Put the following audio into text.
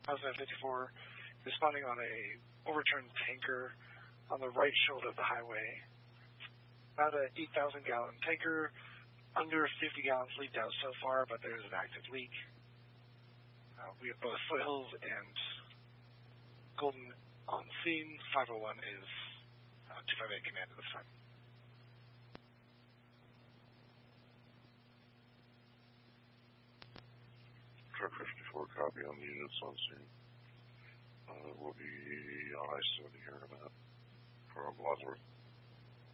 Osman 54 responding on a overturned tanker on the right shoulder of the highway. About an 8,000 gallon tanker, under 50 gallons leaked out so far, but there's an active leak. We have both Foothills and Golden on scene. 501 is 258 command at this time. Truck 54, copy on the units on scene. We'll be on I-70 here in a minute for Wadsworth.